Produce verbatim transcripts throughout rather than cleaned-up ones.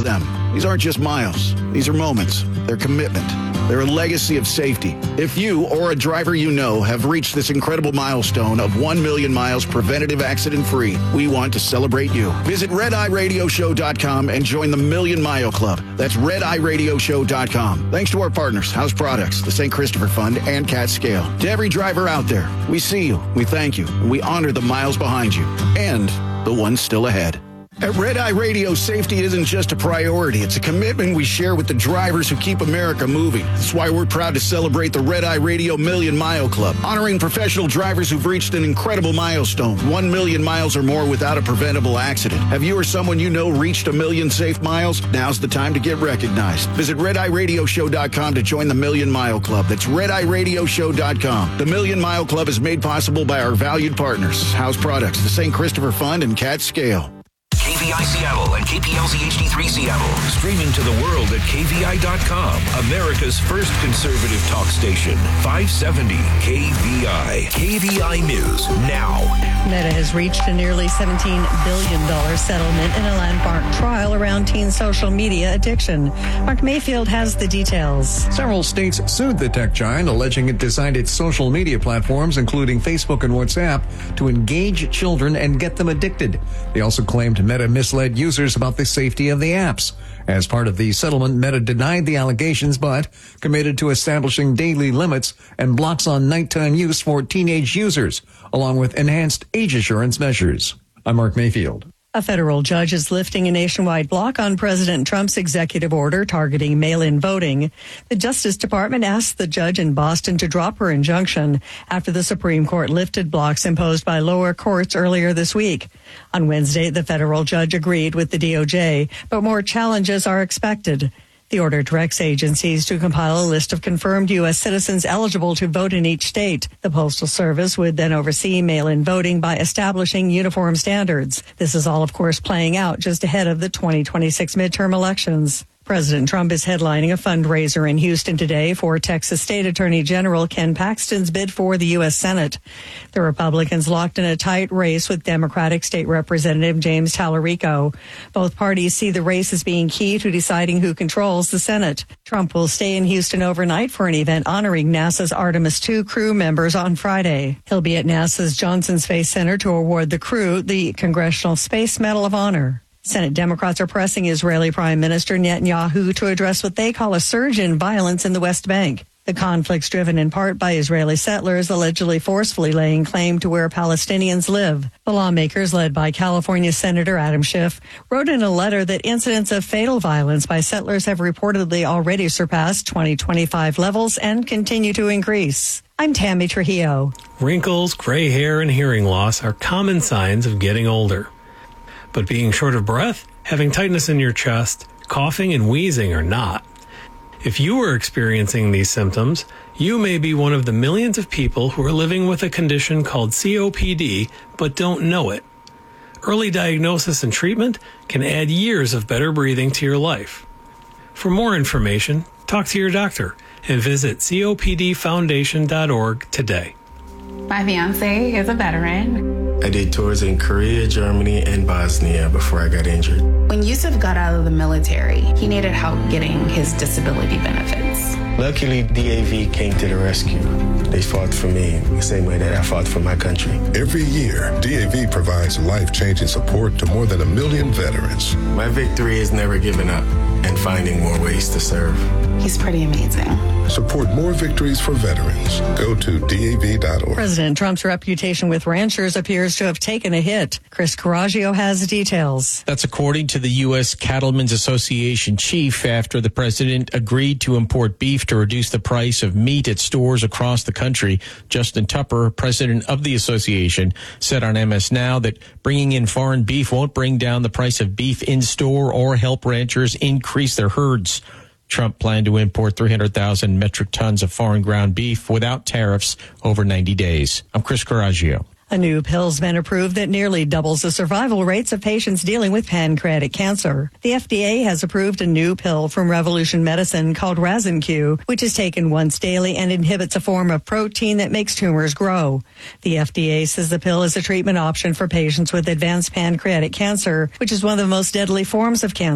them. These aren't just miles. These are moments. They're commitment. They're a legacy of safety. If you or a driver you know have reached this incredible milestone of one million miles preventative accident-free, we want to celebrate you. Visit red eye radio show dot com and join the Million Mile Club. That's red eye radio show dot com. Thanks to our partners, House Products, the Saint Christopher Fund, and Cat Scale. To every driver out there, we see you, we thank you, and we honor the miles behind you and the ones still ahead. At Red Eye Radio, safety isn't just a priority. It's a commitment we share with the drivers who keep America moving. That's why we're proud to celebrate the Red Eye Radio Million Mile Club, honoring professional drivers who've reached an incredible milestone, one million miles or more without a preventable accident. Have you or someone you know reached a million safe miles? Now's the time to get recognized. Visit red eye radio show dot com to join the Million Mile Club. That's red eye radio show dot com. The Million Mile Club is made possible by our valued partners, House Products, the Saint Christopher Fund, and Cat Scale. K V I Seattle and K P L Z H D three Seattle. Streaming to the world at K V I dot com. America's first conservative talk station. five seventy K V I. K V I News now. Meta has reached a nearly seventeen billion dollars settlement in a landmark trial around teen social media addiction. Mark Mayfield has the details. Several states sued the tech giant, alleging it designed its social media platforms, including Facebook and WhatsApp, to engage children and get them addicted. They also claimed Meta misled users about the safety of the apps. As part of the settlement, Meta denied the allegations, but committed to establishing daily limits and blocks on nighttime use for teenage users, along with enhanced age assurance measures. I'm Mark Mayfield. A federal judge is lifting a nationwide block on President Trump's executive order targeting mail-in voting. The Justice Department asked the judge in Boston to drop her injunction after the Supreme Court lifted blocks imposed by lower courts earlier this week. On Wednesday, the federal judge agreed with the D O J, but more challenges are expected. The order directs agencies to compile a list of confirmed U S citizens eligible to vote in each state. The Postal Service would then oversee mail-in voting by establishing uniform standards. This is all, of course, playing out just ahead of the twenty twenty-six midterm elections. President Trump is headlining a fundraiser in Houston today for Texas State Attorney General Ken Paxton's bid for the U S Senate. The Republicans locked in a tight race with Democratic State Representative James Tallarico. Both parties see the race as being key to deciding who controls the Senate. Trump will stay in Houston overnight for an event honoring NASA's Artemis two crew members on Friday. He'll be at NASA's Johnson Space Center to award the crew the Congressional Space Medal of Honor. Senate Democrats are pressing Israeli Prime Minister Netanyahu to address what they call a surge in violence in the West Bank. The conflict's driven in part by Israeli settlers allegedly forcefully laying claim to where Palestinians live. The lawmakers, led by California Senator Adam Schiff, wrote in a letter that incidents of fatal violence by settlers have reportedly already surpassed twenty twenty-five levels and continue to increase. I'm Tammy Trujillo. Wrinkles, gray hair, and hearing loss are common signs of getting older. But being short of breath, having tightness in your chest, coughing, and wheezing are not. If you are experiencing these symptoms, you may be one of the millions of people who are living with a condition called C O P D but don't know it. Early diagnosis and treatment can add years of better breathing to your life. For more information, talk to your doctor and visit copd foundation dot org today. My fiance is a veteran. I did tours in Korea, Germany, and Bosnia before I got injured. When Yusuf got out of the military, he needed help getting his disability benefits. Luckily, D A V came to the rescue. They fought for me the same way that I fought for my country. Every year, D A V provides life-changing support to more than a million veterans. My victory is never giving up and finding more ways to serve. He's pretty amazing. Support more victories for veterans. Go to D A V dot org. President Trump's reputation with ranchers appears to have taken a hit. Chris Coraggio has the details. That's according to the U S Cattlemen's Association chief after the president agreed to import beef to reduce the price of meat at stores across the country. Justin Tupper, president of the association, said on M S Now that bringing in foreign beef won't bring down the price of beef in store or help ranchers increase their herds. Trump planned to import three hundred thousand metric tons of foreign ground beef without tariffs over ninety days. I'm Chris Coraggio. A new pill's been approved that nearly doubles the survival rates of patients dealing with pancreatic cancer. The F D A has approved a new pill from Revolution Medicine called Razin-Q, which is taken once daily and inhibits a form of protein that makes tumors grow. The F D A says the pill is a treatment option for patients with advanced pancreatic cancer, which is one of the most deadly forms of cancer.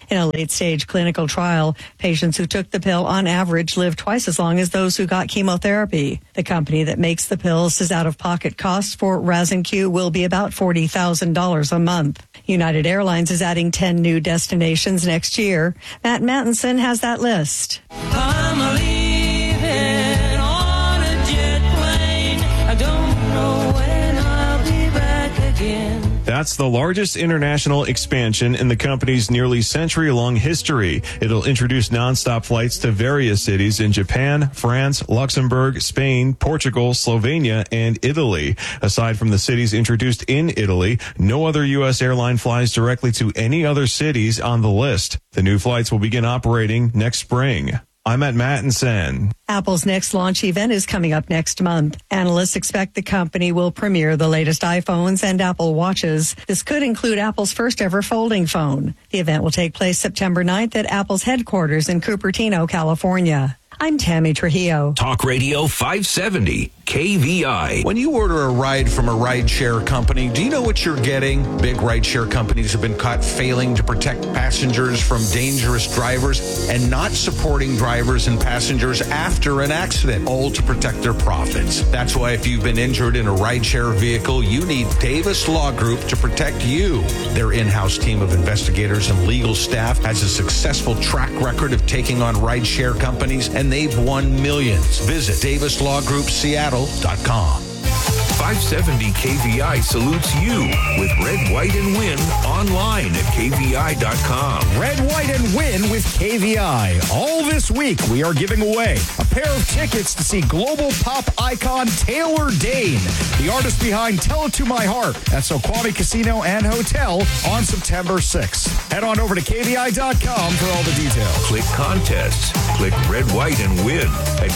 In a late-stage clinical trial, patients who took the pill on average lived twice as long as those who got chemotherapy. The company that makes the pills says out-of-pocket costs for Razin-Q will be about forty thousand dollars a month. United Airlines is adding ten new destinations next year. Matt Mattinson has that list. I'm leaving on a jet plane. I don't know when I'll be back again. That's the largest international expansion in the company's nearly century-long history. It'll introduce nonstop flights to various cities in Japan, France, Luxembourg, Spain, Portugal, Slovenia, and Italy. Aside from the cities introduced in Italy, no other U S airline flies directly to any other cities on the list. The new flights will begin operating next spring. I'm at Mattinson. Apple's next launch event is coming up next month. Analysts expect the company will premiere the latest iPhones and Apple Watches. This could include Apple's first ever folding phone. The event will take place September ninth at Apple's headquarters in Cupertino, California. I'm Tammy Trujillo. Talk Radio five seventy K V I. When you order a ride from a rideshare company, do you know what you're getting? Big rideshare companies have been caught failing to protect passengers from dangerous drivers and not supporting drivers and passengers after an accident, all to protect their profits. That's why if you've been injured in a rideshare vehicle, you need Davis Law Group to protect you. Their in-house team of investigators and legal staff has a successful track record of taking on rideshare companies, and they've won millions. Visit Davis Law Group Seattle dot com. five seventy K V I salutes you with Red, White, and Win online at K V I dot com. Red, White, and Win with K V I. All this week, we are giving away a pair of tickets to see global pop icon Taylor Dane, the artist behind Tell It To My Heart at Snoqualmie Casino and Hotel on September sixth. Head on over to K V I dot com for all the details. Click contests. Click Red, White, and Win at